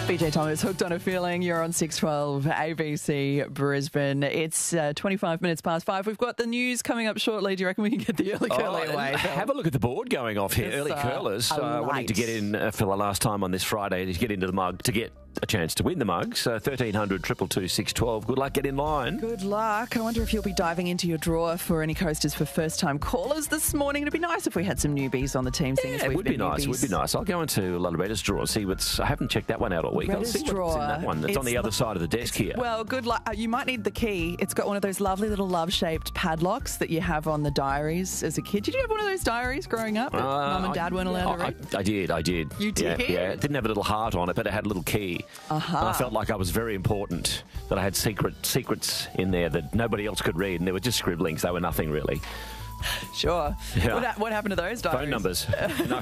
BJ Thomas, Hooked on a Feeling. You're on 612 ABC Brisbane. It's 25 minutes past 5. We've got the news coming up shortly. Do you reckon we can get the early curly away? Have a look at the board going off here. It's, early curlers wanting to get in for the last time on this Friday to get into the mug to get a chance to win the mugs. 1300 222 612. Good luck, get in line. Good luck. I wonder if you'll be diving into your drawer for any coasters for first-time callers this morning. It'd be nice if we had some newbies on the team. Yeah, it would be nice. It would be nice. I'll go into Reddit's drawer and see what's... I haven't checked that one out all week. I'll see what's in that one. It's on the other side of the desk here. Well, good luck. You might need the key. It's got one of those lovely little love-shaped padlocks that you have on the diaries as a kid. Did you have one of those diaries growing up that Mum and Dad weren't allowed to read? I did. You did? Yeah. It didn't have a little heart on it, but it had a little key. Uh-huh. I felt like I was very important, that I had secrets in there that nobody else could read, and they were just scribblings. They were nothing really. Sure. Yeah. What happened to those diaries? Phone numbers. No.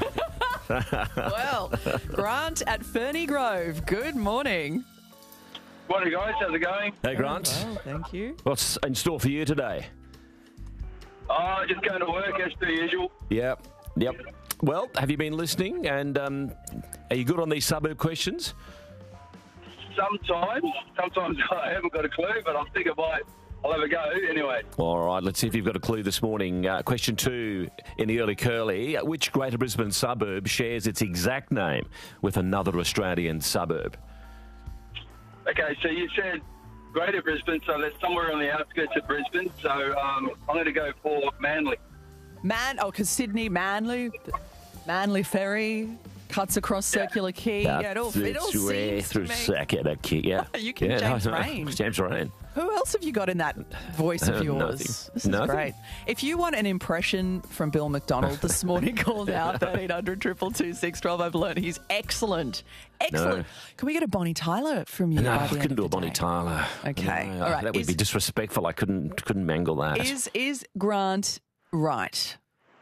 Well, Grant at Ferny Grove, good morning. Morning, guys. How's it going? Hey, Grant. Well, thank you. What's in store for you today? Just going to work as per usual. Yep. Well, have you been listening, and are you good on these suburb questions? Sometimes I haven't got a clue, but I think I'll have a go anyway. All right, let's see if you've got a clue this morning. Question 2 in the early curly. Which Greater Brisbane suburb shares its exact name with another Australian suburb? Okay, so you said Greater Brisbane, so that's somewhere on the outskirts of Brisbane. So I'm going to go for Manly. Because Sydney, Manly Ferry cuts across Circular Quay. It all seems to me. Circular Quay, yeah. You can James Rain. James Rain. Who else have you got in that voice of yours? Nothing. This is Nothing. great. If you want an impression from Bill McDonald this morning, call now 1300 222 612. I've learned he's excellent. No. Can we get a Bonnie Tyler from you? No, by I the end couldn't of do the a Bonnie day? Tyler. Okay, No, all right. That would be disrespectful. I couldn't mangle that. Is Grant right?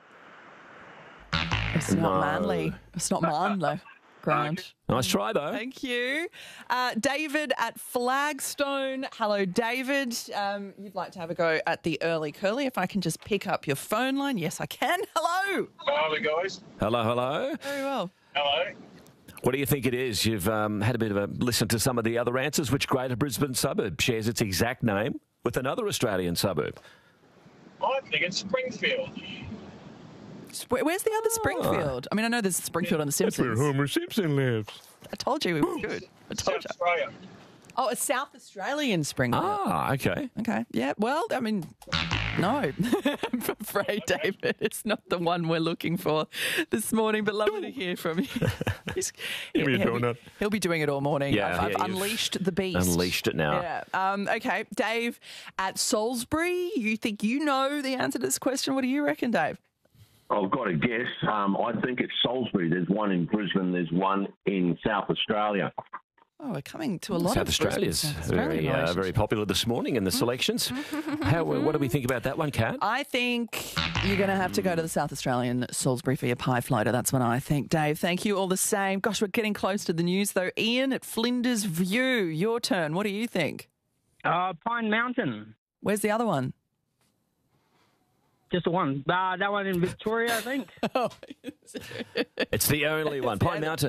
It's not manly. It's not manly, Grant. Nice try, though. Thank you. David at Flagstone. Hello, David. You'd like to have a go at the early curly. If I can just pick up your phone line. Yes, I can. Hello. Hello, guys. Hello. Very well. Hello. What do you think it is? You've had a bit of a listen to some of the other answers. Which Greater Brisbane suburb shares its exact name with another Australian suburb? I think it's Springfield. Where's the other Springfield? I mean, I know there's Springfield on The Simpsons. Homer Simpson lives. I told you it was good. I told South you. Australia. Oh, a South Australian Springfield. Ah, okay. Okay. Yeah. Well, I mean, no. I'm afraid, David, it's not the one we're looking for this morning, but lovely to hear from you. Give me a donut. He'll be doing it all morning. Yeah, I've you've unleashed the beast. Unleashed it now. Yeah. Okay. Dave at Salisbury, you think you know the answer to this question. What do you reckon, Dave? I've got a guess. I think it's Salisbury. There's one in Brisbane. There's one in South Australia. Oh, we're coming to a lot South of Australia's very popular this morning in the selections. What do we think about that one, Kat? I think you're going to have to go to the South Australian Salisbury for your pie floater. That's what I think. Dave, thank you all the same. Gosh, we're getting close to the news, though. Ian at Flinders View, your turn. What do you think? Pine Mountain. Where's the other one? Just the one. That one in Victoria, I think. Oh, It's the only one. Pine Mountain.